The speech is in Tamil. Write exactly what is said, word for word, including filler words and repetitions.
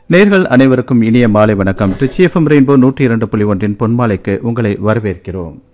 நேர்கள் அனைவருக்கும் இனிய மாலை வணக்கம். ட்ரிச்சி எஃப்எம் ரெயின்போ நூற்றி இரண்டு புள்ளி ஒன்றின் பொன்மாலைக்கு உங்களை வரவேற்கிறோம்.